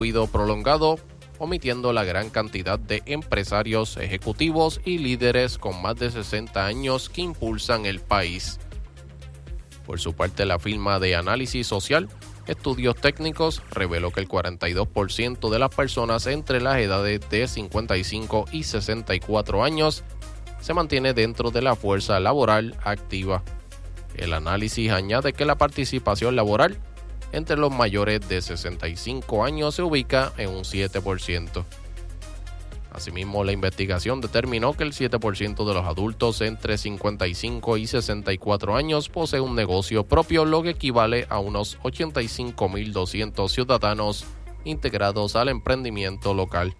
prolongado, omitiendo la gran cantidad de empresarios, ejecutivos y líderes con más de 60 años que impulsan el país. Por su parte, la firma de análisis social Estudios Técnicos reveló que el 42% de las personas entre las edades de 55 y 64 años se mantiene dentro de la fuerza laboral activa. El análisis añade que la participación laboral entre los mayores de 65 años se ubica en un 7%. Asimismo, la investigación determinó que el 7% de los adultos entre 55 y 64 años posee un negocio propio, lo que equivale a unos 85.200 ciudadanos integrados al emprendimiento local.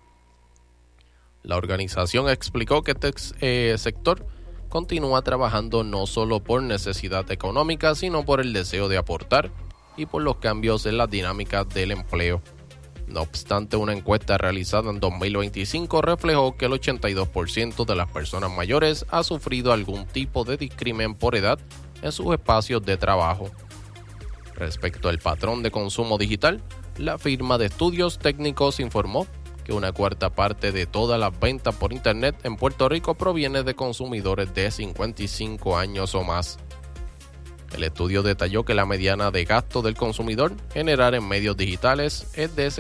La organización explicó que este sector continúa trabajando no solo por necesidad económica, sino por el deseo de aportar y por los cambios en las dinámicas del empleo. No obstante, una encuesta realizada en 2025 reflejó que el 82% de las personas mayores ha sufrido algún tipo de discrimen por edad en sus espacios de trabajo. Respecto al patrón de consumo digital, la firma de Estudios Técnicos informó que una cuarta parte de todas las ventas por Internet en Puerto Rico proviene de consumidores de 55 años o más. El estudio detalló que la mediana de gasto del consumidor general en medios digitales es de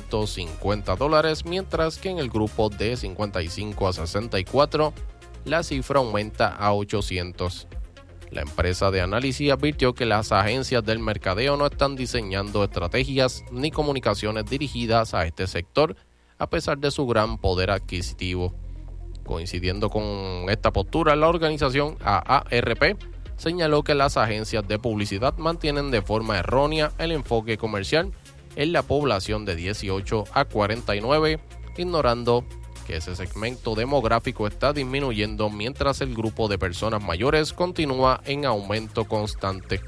$750, mientras que en el grupo de 55 a 64 la cifra aumenta a $800. La empresa de análisis advirtió que las agencias del mercadeo no están diseñando estrategias ni comunicaciones dirigidas a este sector, a pesar de su gran poder adquisitivo. Coincidiendo con esta postura, la organización AARP señaló que las agencias de publicidad mantienen de forma errónea el enfoque comercial en la población de 18 a 49, ignorando que ese segmento demográfico está disminuyendo mientras el grupo de personas mayores continúa en aumento constante.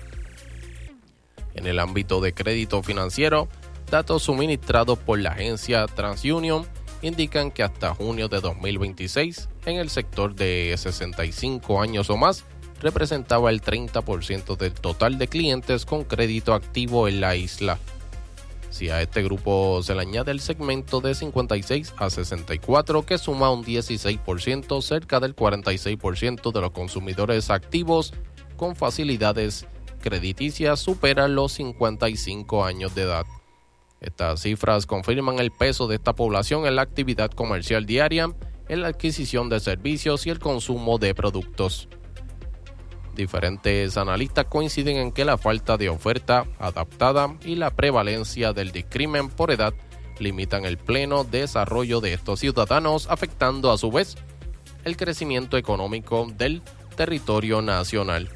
En el ámbito de crédito financiero, datos suministrados por la agencia TransUnion indican que hasta junio de 2026, en el sector de 65 años o más, representaba el 30% del total de clientes con crédito activo en la isla. Si a este grupo se le añade el segmento de 56 a 64, que suma un 16%, cerca del 46% de los consumidores activos con facilidades crediticias superan los 55 años de edad. Estas cifras confirman el peso de esta población en la actividad comercial diaria, en la adquisición de servicios y el consumo de productos. Diferentes analistas coinciden en que la falta de oferta adaptada y la prevalencia del discrimen por edad limitan el pleno desarrollo de estos ciudadanos, afectando a su vez el crecimiento económico del territorio nacional.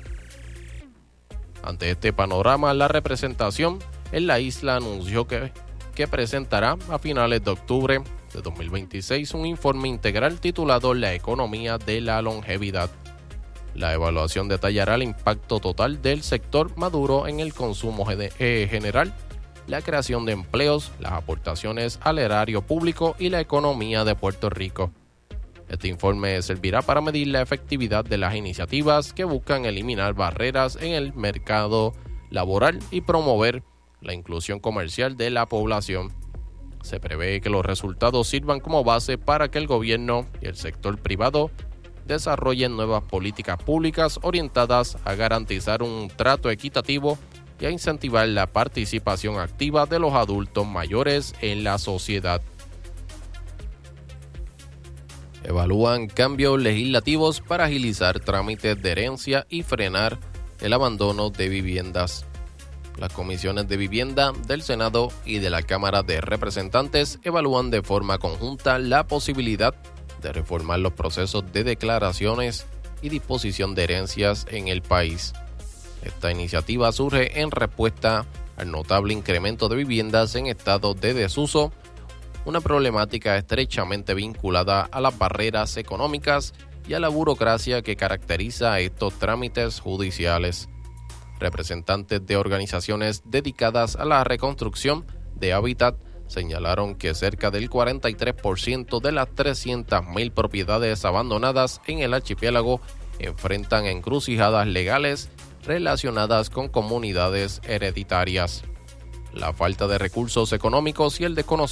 Ante este panorama, la representación en la isla anunció que presentará a finales de octubre de 2026 un informe integral titulado La economía de la longevidad. La evaluación detallará el impacto total del sector maduro en el consumo general, la creación de empleos, las aportaciones al erario público y la economía de Puerto Rico. Este informe servirá para medir la efectividad de las iniciativas que buscan eliminar barreras en el mercado laboral y promover la inclusión comercial de la población. Se prevé que los resultados sirvan como base para que el gobierno y el sector privado desarrollen nuevas políticas públicas orientadas a garantizar un trato equitativo y a incentivar la participación activa de los adultos mayores en la sociedad. Evalúan cambios legislativos para agilizar trámites de herencia y frenar el abandono de viviendas. Las comisiones de vivienda del Senado y de la Cámara de Representantes evalúan de forma conjunta la posibilidad de reformar los procesos de declaraciones y disposición de herencias en el país. Esta iniciativa surge en respuesta al notable incremento de viviendas en estado de desuso, una problemática estrechamente vinculada a las barreras económicas y a la burocracia que caracteriza a estos trámites judiciales. Representantes de organizaciones dedicadas a la reconstrucción de hábitat señalaron que cerca del 43% de las 300.000 propiedades abandonadas en el archipiélago enfrentan encrucijadas legales relacionadas con comunidades hereditarias. la falta de recursos económicos y el desconocimiento